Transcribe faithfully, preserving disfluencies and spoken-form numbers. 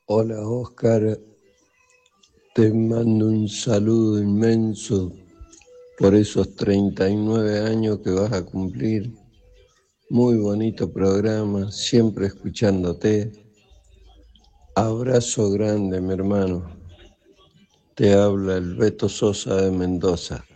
Hola Oscar, te mando un saludo inmenso por esos treinta y nueve años que vas a cumplir. Muy bonito programa, siempre escuchándote. Abrazo grande, mi hermano. Te habla el Beto Sosa de Mendoza.